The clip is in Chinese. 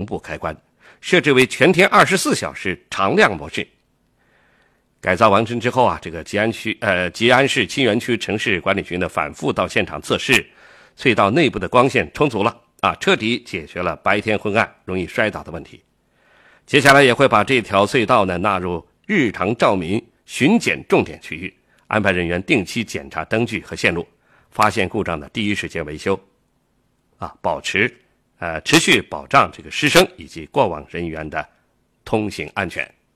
步开关，设置为全天24小时常亮模式。改造完成之后啊，这个吉安市清源区城市管理局呢反复到现场测试，隧道内部的光线充足了啊，彻底解决了白天昏暗容易摔倒的问题。接下来也会把这条隧道呢纳入日常照明巡检重点区域，安排人员定期检查灯具和线路，发现故障的第一时间维修，持续保障这个师生以及过往人员的通行安全。